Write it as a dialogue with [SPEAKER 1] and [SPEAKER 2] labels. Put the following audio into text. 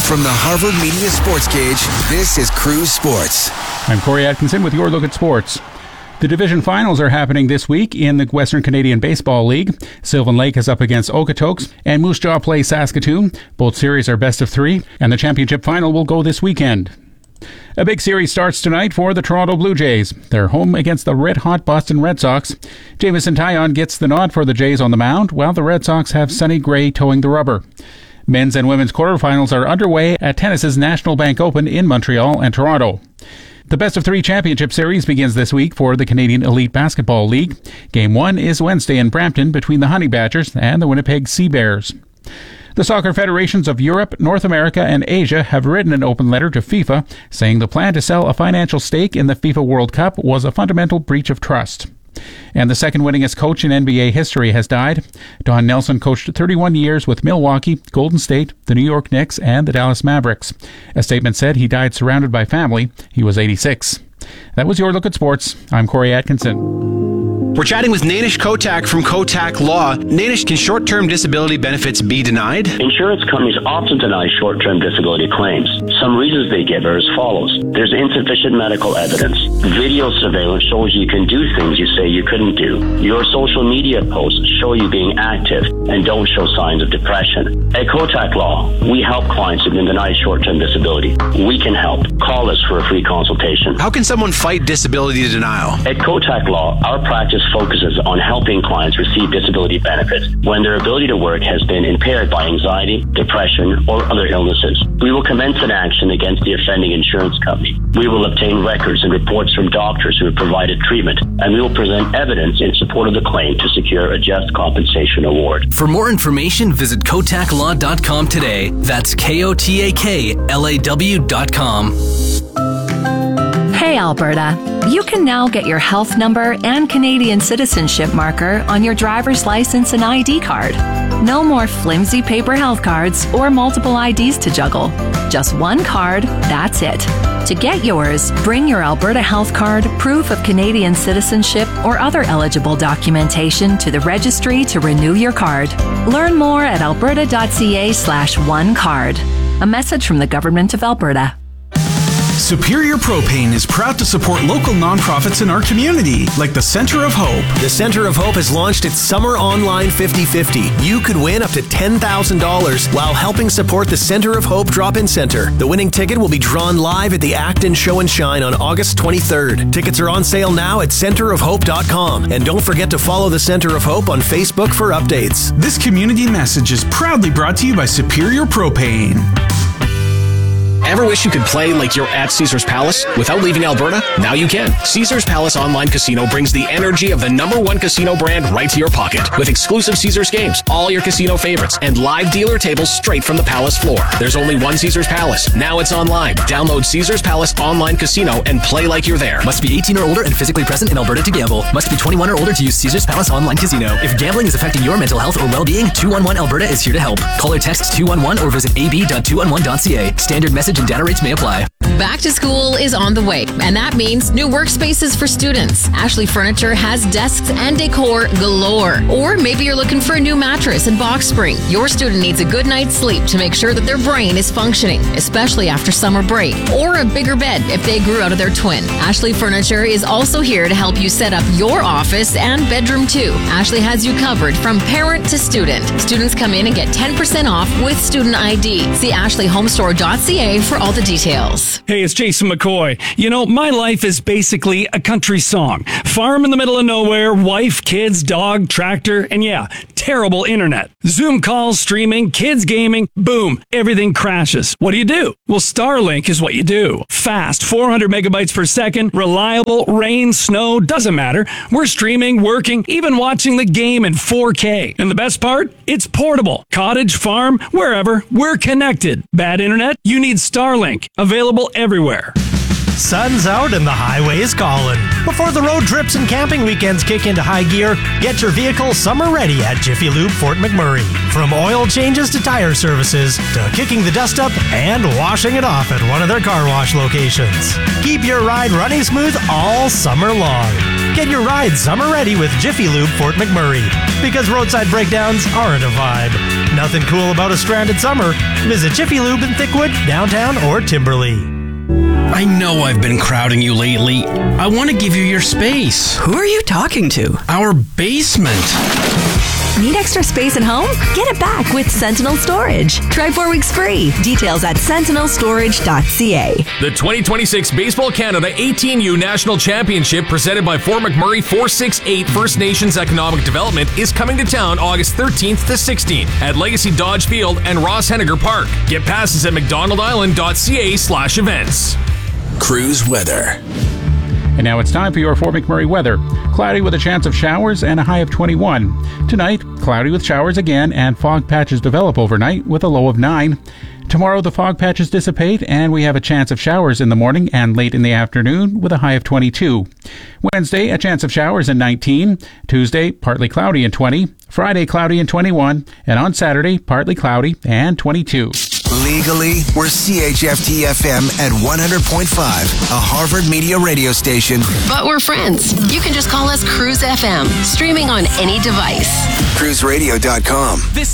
[SPEAKER 1] From the Harvard Media Sports Cage, this is Cruise Sports.
[SPEAKER 2] I'm Corey Atkinson with your look at sports. The division finals are happening this week in the Western Canadian Baseball League. Sylvan Lake is up against Okotoks, and Moose Jaw play Saskatoon. Both series are best of three, and the championship final will go this weekend. A big series starts tonight for the Toronto Blue Jays. They're home against the red-hot Boston Red Sox. Jamison Taillon gets the nod for the Jays on the mound, while the Red Sox have Sonny Gray towing the rubber. Men's and women's quarterfinals are underway at tennis's National Bank Open in Montreal and Toronto. The Best of Three Championship Series begins this week for the Canadian Elite Basketball League. Game 1 is Wednesday in Brampton between the Honey Badgers and the Winnipeg Sea Bears. The soccer federations of Europe, North America, and Asia have written an open letter to FIFA saying the plan to sell a financial stake in the FIFA World Cup was a fundamental breach of trust. And the second winningest coach in NBA history has died. Don Nelson coached 31 years with Milwaukee, Golden State, the New York Knicks, and the Dallas Mavericks. A statement said he died surrounded by family. He was 86. That was your look at sports. I'm Corey Atkinson.
[SPEAKER 3] We're chatting with Nainish Kotak from Kotak Law. Nainish, can short-term disability benefits be denied?
[SPEAKER 4] Insurance companies often deny short-term disability claims. Some reasons they give are as follows. There's insufficient medical evidence. Video surveillance shows you can do things you say you couldn't do. Your social media posts show you being active and don't show signs of depression. At Kotak Law, we help clients who've been denied short-term disability. We can help. Call us for a free consultation.
[SPEAKER 3] How can someone fight disability denial?
[SPEAKER 4] At Kotak Law, our practice focuses on helping clients receive disability benefits when their ability to work has been impaired by anxiety, depression, or other illnesses. We will commence an action against the offending insurance company. We will obtain records and reports from doctors who have provided treatment, and we will present evidence in support of the claim to secure a just compensation award.
[SPEAKER 5] For more information, visit kotaklaw.com today. That's KOTAKLAW.com.
[SPEAKER 6] Hey Alberta, you can now get your health number and Canadian citizenship marker on your driver's license and ID card. No more flimsy paper health cards or multiple IDs to juggle. Just one card, that's it. To get yours, bring your Alberta Health Card, proof of Canadian citizenship, or other eligible documentation to the registry to renew your card. Learn more at alberta.ca/onecard. A message from the Government of Alberta.
[SPEAKER 7] Superior Propane is proud to support local nonprofits in our community, like the Center of Hope.
[SPEAKER 8] The Center of Hope has launched its Summer Online 50-50. You could win up to $10,000 while helping support the Center of Hope Drop-In Center. The winning ticket will be drawn live at the Acton Show and Shine on August 23rd. Tickets are on sale now at centerofhope.com. And don't forget to follow the Center of Hope on Facebook for updates.
[SPEAKER 7] This community message is proudly brought to you by Superior Propane.
[SPEAKER 9] Ever wish you could play like you're at Caesars Palace without leaving Alberta? Now you can. Caesars Palace Online Casino brings the energy of the #1 casino brand right to your pocket. With exclusive Caesars games, all your casino favorites, and live dealer tables straight from the Palace floor. There's only one Caesars Palace. Now it's online. Download Caesars Palace Online Casino and play like you're there.
[SPEAKER 5] Must be 18 or older and physically present in Alberta to gamble. Must be 21 or older to use Caesars Palace Online Casino. If gambling is affecting your mental health or well-being, 211 Alberta is here to help. Call or text 211 or visit ab.211.ca. Standard message and data rates may apply.
[SPEAKER 10] Back to school is on the way, and that means new workspaces for students. Ashley Furniture has desks and decor galore. Or maybe you're looking for a new mattress and box spring. Your student needs a good night's sleep to make sure that their brain is functioning, especially after summer break. Or a bigger bed if they grew out of their twin. Ashley Furniture is also here to help you set up your office and bedroom too. Ashley has you covered from parent to student. Students come in and get 10% off with student ID. See ashleyhomestore.ca for all the details.
[SPEAKER 11] Hey, it's Jason McCoy. You know, my life is basically a country song. Farm in the middle of nowhere, wife, kids, dog, tractor, and yeah, terrible internet. Zoom calls, streaming, kids gaming, boom, everything crashes. What do? Well, Starlink is what you do. Fast, 400 megabytes per second, reliable, rain, snow, doesn't matter. We're streaming, working, even watching the game in 4K. And the best part? It's portable. Cottage, farm, wherever, we're connected. Bad internet? You need Starlink. Available everywhere.
[SPEAKER 12] Sun's out and the highway is calling. Before the road trips and camping weekends kick into high gear, get your vehicle summer ready at Jiffy Lube Fort McMurray. From oil changes to tire services, to kicking the dust up and washing it off at one of their car wash locations. Keep your ride running smooth all summer long. Get your ride summer ready with Jiffy Lube Fort McMurray. Because roadside breakdowns aren't a vibe. Nothing cool about a stranded summer. Visit Jiffy Lube in Thickwood, downtown, or Timberley.
[SPEAKER 13] I know I've been crowding you lately. I want to give you your space.
[SPEAKER 14] Who are you talking to?
[SPEAKER 13] Our basement.
[SPEAKER 15] Need extra space at home? Get it back with Sentinel Storage. Try 4 weeks free. Details at sentinelstorage.ca.
[SPEAKER 16] The 2026 Baseball Canada 18U National Championship presented by Fort McMurray 468 First Nations Economic Development is coming to town August 13th to 16th at Legacy Dodge Field and Ross Henniger Park. Get passes at mcdonaldisland.ca/events.
[SPEAKER 1] Cruise weather.
[SPEAKER 2] And now it's time for your Fort McMurray weather. Cloudy with a chance of showers and a high of 21. Tonight, cloudy with showers again and fog patches develop overnight with a low of 9. Tomorrow, the fog patches dissipate and we have a chance of showers in the morning and late in the afternoon with a high of 22. Wednesday, a chance of showers and 19. Tuesday, partly cloudy and 20. Friday, cloudy and 21. And on Saturday, partly cloudy and 22.
[SPEAKER 1] Legally, we're CHFT-FM at 100.5, a Harvard Media radio station.
[SPEAKER 17] But we're friends. You can just call us Cruise FM, streaming on any device.
[SPEAKER 1] CruiseRadio.com.
[SPEAKER 5] This